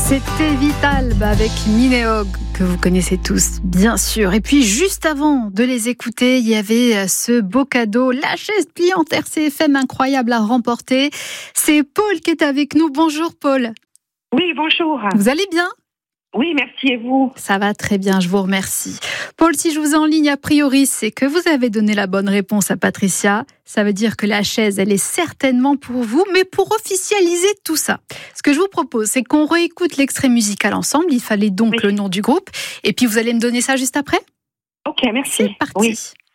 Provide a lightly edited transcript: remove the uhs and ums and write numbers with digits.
C'était Vital avec Minéog, que vous connaissez tous, bien sûr. Et puis, juste avant de les écouter, il y avait ce beau cadeau, la chaise pliante RCFM incroyable à remporter. C'est Paul qui est avec nous. Bonjour Paul. Oui, bonjour. Vous allez bien ? Oui, merci, et vous ? Ça va très bien, je vous remercie. Paul, si je vous ai en ligne, a priori, c'est que vous avez donné la bonne réponse à Patricia. Ça veut dire que la chaise, elle est certainement pour vous, mais pour officialiser tout ça, ce que je vous propose, c'est qu'on réécoute l'extrait musical ensemble. Il fallait donc le nom du groupe. Et puis, vous allez me donner ça juste après ? Ok, merci. C'est parti. Oui.